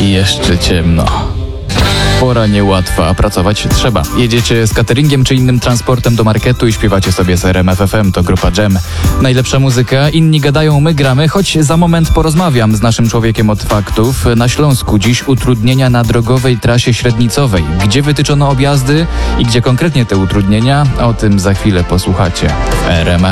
i jeszcze ciemno. Pora niełatwa, a pracować trzeba. Jedziecie z cateringiem czy innym transportem do marketu i śpiewacie sobie z RMF FM, to grupa Jam. Najlepsza muzyka, inni gadają, my gramy, choć za moment porozmawiam z naszym człowiekiem od faktów. Na Śląsku dziś utrudnienia na drogowej trasie średnicowej. Gdzie wytyczono objazdy i gdzie konkretnie te utrudnienia? O tym za chwilę posłuchacie w RMF